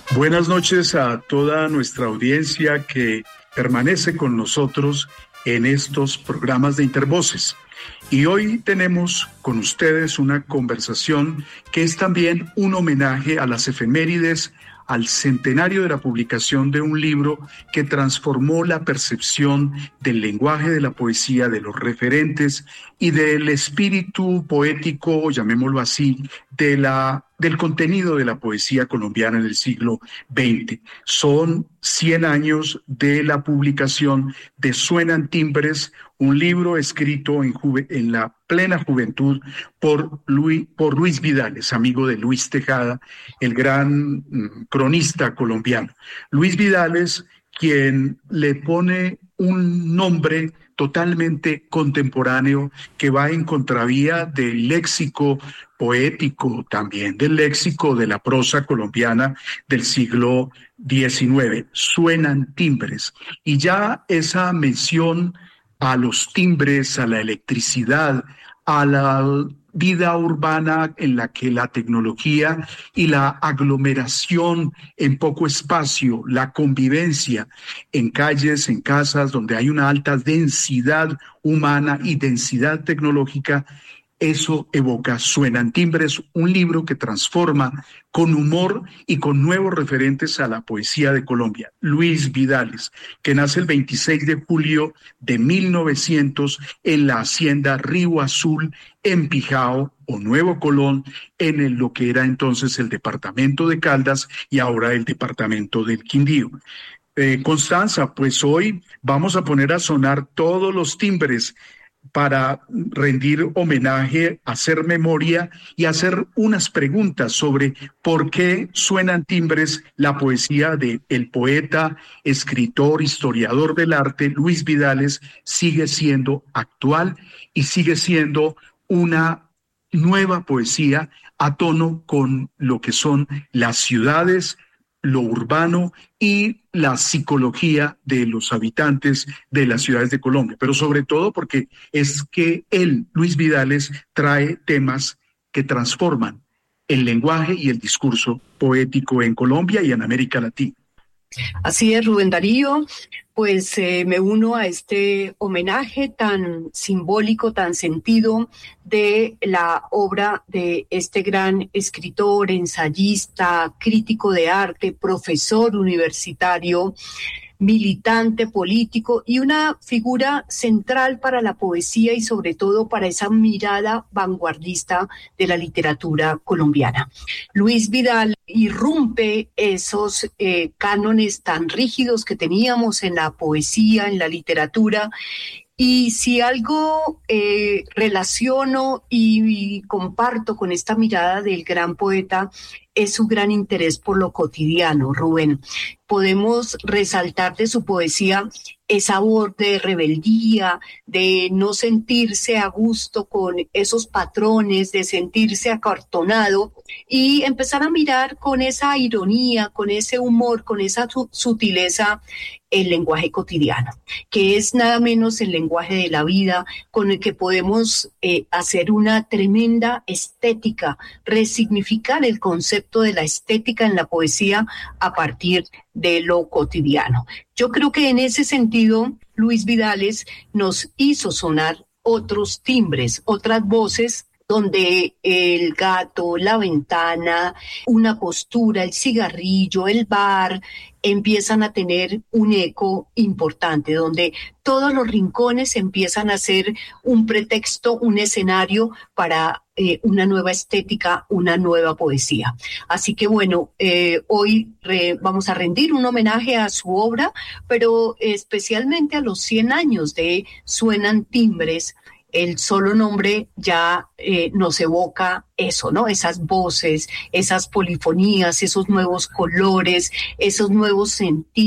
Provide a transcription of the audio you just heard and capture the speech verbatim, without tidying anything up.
Buenas noches a toda nuestra audiencia que permanece con nosotros en estos programas de Intervoces. Y hoy tenemos con ustedes una conversación que es también un homenaje a las efemérides, al centenario de la publicación de un libro que transformó la percepción del lenguaje de la poesía, de los referentes y del espíritu poético, llamémoslo así, de la, del contenido de la poesía colombiana en el siglo veinte. Son cien años de la publicación de Suenan Timbres, un libro escrito en, juve, en la plena juventud por Luis, por Luis Vidales, amigo de Luis Tejada, el gran mm, cronista colombiano. Luis Vidales, quien le pone un nombre totalmente contemporáneo que va en contravía del léxico poético, también del léxico de la prosa colombiana del siglo diecinueve. Suenan timbres. Y ya esa mención a los timbres, a la electricidad, a la vida urbana en la que la tecnología y la aglomeración en poco espacio, la convivencia en calles, en casas donde hay una alta densidad humana y densidad tecnológica, eso evoca Suenan Timbres, un libro que transforma con humor y con nuevos referentes a la poesía de Colombia. Luis Vidales, que nace el veintiséis de julio de mil novecientos en la hacienda Río Azul, en Pijao o Nuevo Colón, en el, lo que era entonces el departamento de Caldas y ahora el departamento del Quindío. Eh, Constanza, pues hoy vamos a poner a sonar todos los timbres para rendir homenaje, hacer memoria y hacer unas preguntas sobre por qué suenan timbres la poesía de el poeta, escritor, historiador del arte Luis Vidales sigue siendo actual y sigue siendo una nueva poesía a tono con lo que son las ciudades, lo urbano y la psicología de los habitantes de las ciudades de Colombia, pero sobre todo porque es que él, Luis Vidales, trae temas que transforman el lenguaje y el discurso poético en Colombia y en América Latina. Así es, Rubén Darío, pues eh, me uno a este homenaje tan simbólico, tan sentido de la obra de este gran escritor, ensayista, crítico de arte, profesor universitario, militante político y una figura central para la poesía y sobre todo para esa mirada vanguardista de la literatura colombiana. Luis Vidal irrumpe esos eh, cánones tan rígidos que teníamos en la poesía, en la literatura. Y si algo eh, relaciono y, y comparto con esta mirada del gran poeta es su gran interés por lo cotidiano, Rubén. Podemos resaltar de su poesía esa voz de rebeldía, de no sentirse a gusto con esos patrones, de sentirse acartonado y empezar a mirar con esa ironía, con ese humor, con esa sutileza el lenguaje cotidiano, que es nada menos el lenguaje de la vida con el que podemos eh, hacer una tremenda estética, resignificar el concepto de la estética en la poesía a partir de lo cotidiano. Yo creo que en ese sentido, Luis Vidales nos hizo sonar otros timbres, otras voces donde el gato, la ventana, una postura, el cigarrillo, el bar, empiezan a tener un eco importante, donde todos los rincones empiezan a ser un pretexto, un escenario para eh, una nueva estética, una nueva poesía. Así que bueno, eh, hoy re, vamos a rendir un homenaje a su obra, pero especialmente a los cien años de Suenan Timbres. El solo nombre ya eh, nos evoca eso, ¿no? Esas voces, esas polifonías, esos nuevos colores, esos nuevos sentidos.